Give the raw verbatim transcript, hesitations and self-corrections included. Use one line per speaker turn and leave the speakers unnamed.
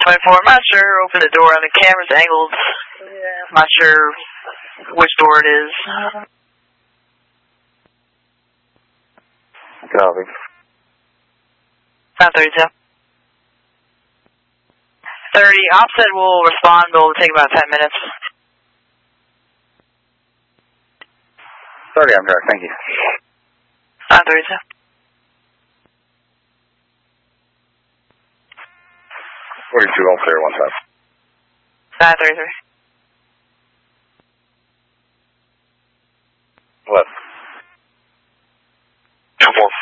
twenty-four, I'm not sure. Open the door on the camera's angled. Yeah. I'm not sure which door it is.
Copy.
nine thirty-two. thirty, offset will respond, but it'll take about ten minutes.
thirty, I'm track, thank you.
nine thirty-two.
forty-two, all clear, one side.
nine thirty-three.
Left. two four